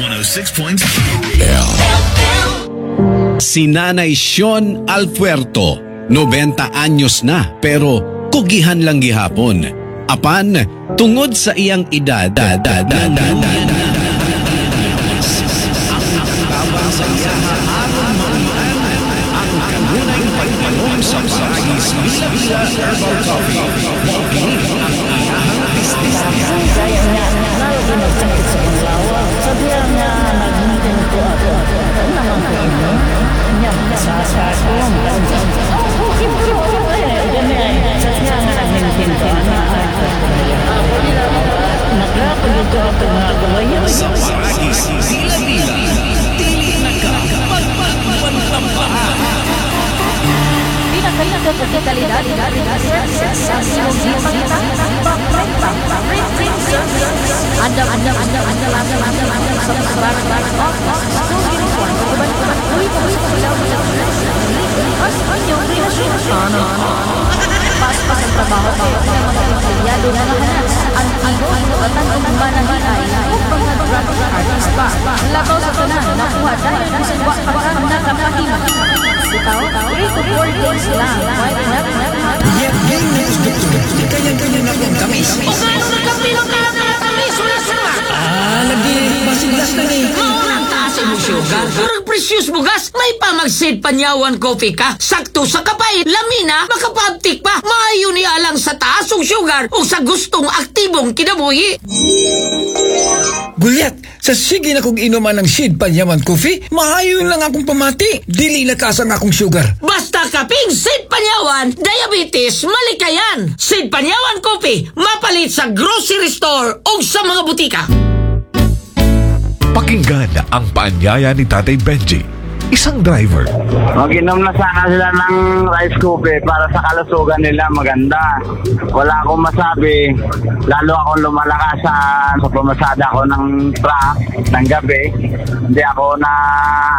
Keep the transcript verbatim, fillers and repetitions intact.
one oh six point Si Nanay Sean Alpuerto, nobenta anyos na pero kugihan lang gihapon. Apan, tungod sa iyang edad, da, da, da, da, da, da, sa iya aron maulian ang kanunay pagpanom sa Paragis Bila-Bila Herbal Coffee. Maukinig ang iyahang business niya. Saya niya, nalagi nagsakit sa panglawa. Sabi niya, nagmintin ko ako. Ano naman ko ino? Niya, masasa ko. Oh, okay, bro. Dami ay, sabi niya nga nagmintin ko. Nagrako dito ako mga gawayan. Sa Paragis Bila-Bila, dili na ka magpagpuan ng baha. Pinakailangan po kalidad sa simong ipagita paprenta printing service andam andam andam andam andam andam andam sa barang-barang office so uniform kuban-kuban uy uy ilaw ilaw as anyo relasyon ano pas-pas ang trabaho ko ng mga empleyado na naman ang ano at ang umanang ay upang nag-graphic artist pa labaw sa tanan nakuha dahil sa buwak pagkang nakapahima Ikaw, three to four days lang. Pwede na, pwede na. Yan, yan, yan. Kanya-kanya na akong kamis. O gano'n na kapilong ka lang ng kamis? Wala sama. Ah, nag-masigas na ni. Maurang taas mo sugar. Murag precious mo gas. May pa mag-seed panyawan coffee ka. Sakto sa kapay. Lamina, makapabtik pa. Maayo ni alang sa taas ng sugar o sa gustong aktibong kinabuhi. Gulyat, sa sige na kong inuman ng Sid Panyaman Coffee, maayon lang akong pamati. Dili na kasang akong sugar. Basta kaping Sid Panyawan, diabetes, malikayan. Sid Panyawan Coffee, mapalit sa grocery store o sa mga butika. Pakinggan ang paanyaya ni Tatay Benji, isang driver. Mag-inom na sana sila ng rice coffee para sa kalusugan nila maganda. Wala akong masabi, lalo akong lumalakas sa, sa pumasada ko ng truck ng gabi. Hindi ako na